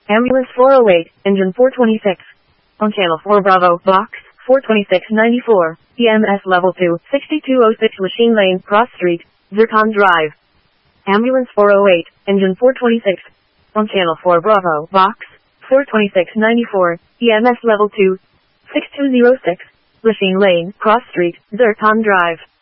Ambulance 408, engine 426. On channel 4 Bravo, box 42694, EMS level 2, 6206 Lachine Lane, Cross Street, Zircon Drive. Ambulance 408, engine 426. On channel 4 Bravo, box 42694, EMS level 2, 6206, Lachine Lane, Cross Street, Zircon Drive.